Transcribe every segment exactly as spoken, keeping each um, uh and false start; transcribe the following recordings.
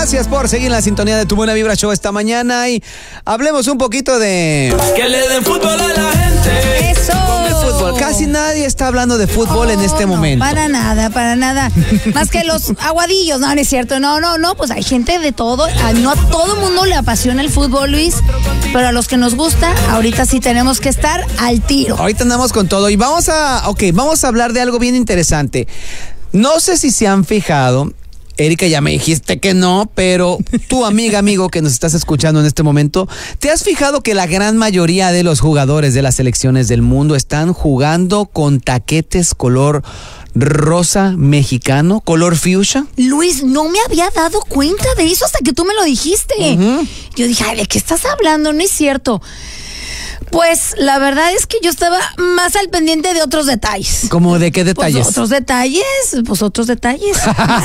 Gracias por seguir en la sintonía de Tu Buena Vibra Show esta mañana y hablemos un poquito de... Que le den fútbol a la gente. Eso. De fútbol. Casi nadie está hablando de fútbol Oh, en este no, momento. Para nada, para nada. Más que los aguadillos, no, no es cierto. No, no, no, pues hay gente de todo. A, no a todo mundo le apasiona el fútbol, Luis, pero a los que nos gusta, ahorita sí tenemos que estar al tiro. Ahorita andamos con todo y vamos a... Ok, vamos a hablar de algo bien interesante. No sé si se han fijado... Erika, ya me dijiste que no, pero tu amiga, amigo que nos estás escuchando en este momento, ¿te has fijado que la gran mayoría de los jugadores de las selecciones del mundo están jugando con taquetes color rosa mexicano, color fuchsia? Luis, no me había dado cuenta de eso hasta que tú me lo dijiste. Uh-huh. Yo dije, ay, ¿de qué estás hablando? No es cierto. Pues la verdad es que yo estaba más al pendiente de otros detalles. ¿Cómo de qué detalles? Pues otros detalles, pues otros detalles.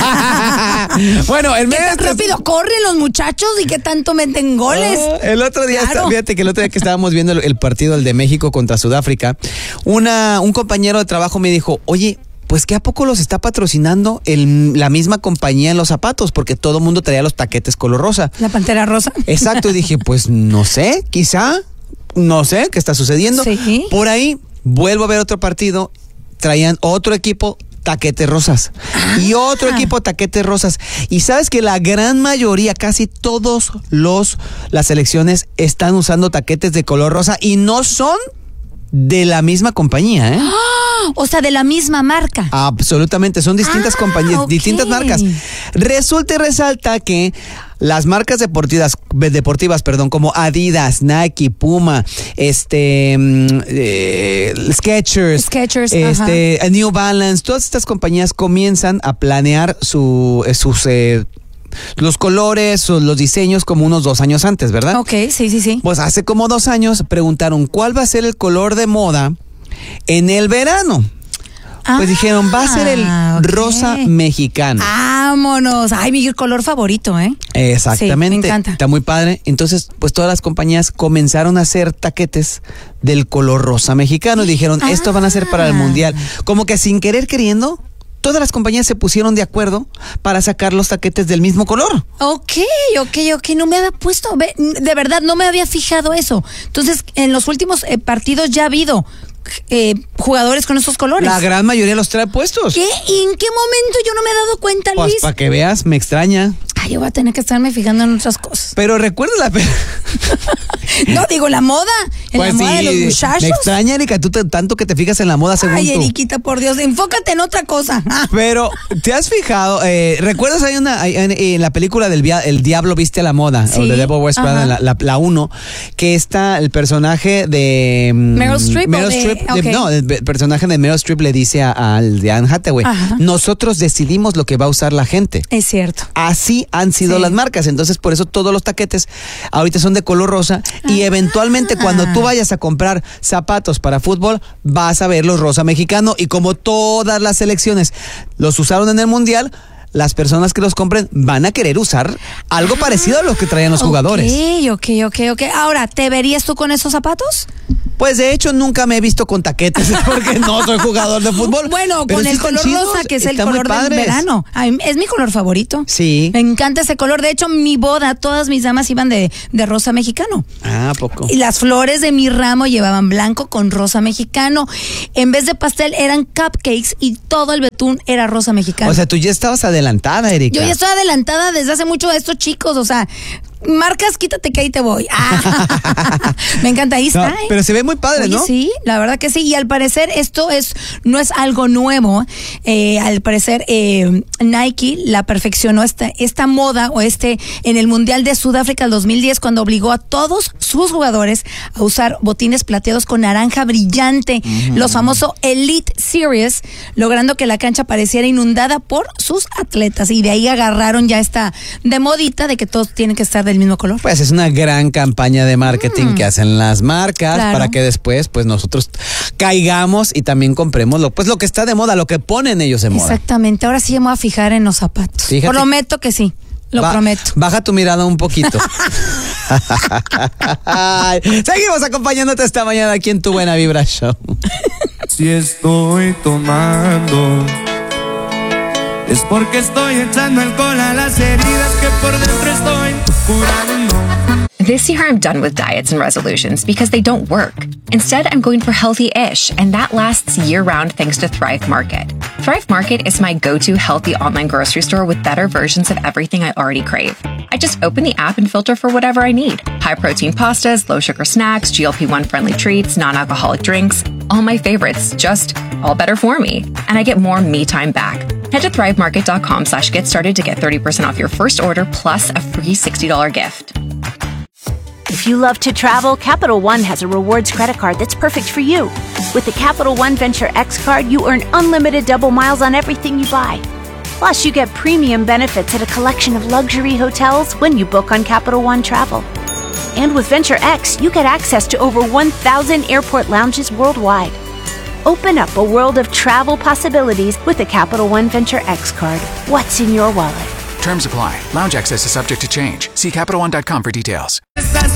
Bueno, el ¿Qué tan rápido corren los muchachos y qué tanto meten goles? Uh, el otro día, claro. está, fíjate que el otro día que estábamos viendo el, el partido, el de México contra Sudáfrica, una, un compañero de trabajo me dijo, oye, pues que a poco los está patrocinando el, la misma compañía en los zapatos, porque todo el mundo traía los taquetes color rosa. La pantera rosa. Exacto, y dije, pues no sé, quizá... No sé qué está sucediendo. Sí. Por ahí vuelvo a ver otro partido. Traían otro equipo taquetes rosas. Ah. Y otro equipo taquetes rosas. Y sabes que la gran mayoría, casi todos los las selecciones están usando taquetes de color rosa y no son de la misma compañía, ¿eh? ¡Oh! O sea, de la misma marca. Absolutamente, son distintas ah, compañías, okay. distintas marcas. Resulta y resalta que las marcas deportivas, deportivas, perdón, como Adidas, Nike, Puma, este, eh, Skechers, Skechers, este, New Balance, todas estas compañías comienzan a planear su, sus eh, los colores o los diseños como unos dos años antes, ¿verdad? Ok, sí, sí, sí. Pues hace como dos años preguntaron cuál va a ser el color de moda en el verano. Pues ah, dijeron, va a ser el okay. rosa mexicano. Vámonos. Ay, mi color favorito, ¿eh? Exactamente. Sí, me encanta. Está muy padre. Entonces, pues todas las compañías comenzaron a hacer taquetes del color rosa mexicano y dijeron, ah. esto van a ser para el mundial. Como que sin querer queriendo, todas las compañías se pusieron de acuerdo para sacar los taquetes del mismo color. Ok, ok, ok. No me había puesto, de verdad, no me había fijado eso. Entonces, en los últimos eh, partidos ya ha habido Eh, jugadores con esos colores. La gran mayoría los trae puestos. ¿Qué? ¿Y en qué momento yo no me he dado cuenta, Luis? Pues para que veas, me extraña. Ay, yo voy a tener que estarme fijando en otras cosas. Pero recuerda la... No, digo, la moda. En pues la moda sí, de los muchachos. Me extraña, Erika, tú te, tanto que te fijas en la moda según Ay, tú. Eriquita, por Dios, enfócate en otra cosa. Pero, ¿te has fijado? Eh, ¿Recuerdas hay una hay, en, en la película del via, El Diablo Viste a la Moda? Sí. O The Devil Wears Prada, la uno, que está el personaje de... Meryl Streep. Meryl de, Streep okay. de, no, el personaje de Meryl Streep le dice a, al de Anne Hathaway, Ajá. nosotros decidimos lo que va a usar la gente. Es cierto. Así han sido sí. las marcas. Entonces, por eso todos los taquetes ahorita son de color rosa ah. y eventualmente cuando tú vayas a comprar zapatos para fútbol, vas a ver los rosa mexicano y como todas las selecciones los usaron en el mundial, las personas que los compren van a querer usar algo ah, parecido a lo que traían los okay, jugadores. Ok, ok, ok. Ahora, ¿te verías tú con esos zapatos? Pues de hecho nunca me he visto con taquetes porque no soy jugador de fútbol. Bueno, con el color chidos, rosa, que es el color del verano. Ay, es mi color favorito. Sí. Me encanta ese color. De hecho, mi boda, todas mis damas iban de, de rosa mexicano. Ah, poco. Y las flores de mi ramo llevaban blanco con rosa mexicano. En vez de pastel eran cupcakes y todo el betún era rosa mexicano. O sea, tú ya estabas adelantada, Erika. Yo ya estoy adelantada desde hace mucho a estos chicos, o sea... Marcas, quítate que ahí te voy. Ah, me encanta, ahí está. No, ¿eh? Pero se ve muy padre, Oye, ¿no? Sí, la verdad que sí. Y al parecer esto es no es algo nuevo. Eh, al parecer eh, Nike la perfeccionó esta, esta moda o este en el Mundial de Sudáfrica del dos mil diez cuando obligó a todos sus jugadores a usar botines plateados con naranja brillante, uh-huh. los famosos Elite Series, logrando que la cancha pareciera inundada por sus atletas. Y de ahí agarraron ya esta de modita de que todos tienen que estar del mismo color. Pues es una gran campaña de marketing mm. que hacen las marcas claro. para que después pues nosotros caigamos y también compremos lo, pues lo que está de moda, lo que ponen ellos de moda. Exactamente, ahora sí me voy a fijar en los zapatos. Fíjate. Prometo que sí, lo ba- prometo. Baja tu mirada un poquito. Seguimos acompañándote esta mañana aquí en Tu Buena Vibra Show. Si estoy tomando es porque estoy echando alcohol a las heridas que por dentro estoy curando. This year, I'm done with diets and resolutions because they don't work. Instead, I'm going for healthy-ish, and that lasts year-round thanks to Thrive Market. Thrive Market is my go-to healthy online grocery store with better versions of everything I already crave. I just open the app and filter for whatever I need. High-protein pastas, low-sugar snacks, G L P one friendly treats, non-alcoholic drinks. All my favorites, just all better for me. And I get more me time back. Head to thrivemarket.com slash get started to get thirty percent off your first order plus a free sixty dollars gift. If you love to travel, Capital One has a rewards credit card that's perfect for you. With the Capital One Venture X card, you earn unlimited double miles on everything you buy. Plus, you get premium benefits at a collection of luxury hotels when you book on Capital One Travel. And with Venture X, you get access to over one thousand airport lounges worldwide. Open up a world of travel possibilities with the Capital One Venture X card. What's in your wallet? Terms apply. Lounge access is subject to change. See Capital One dot com for details. Estás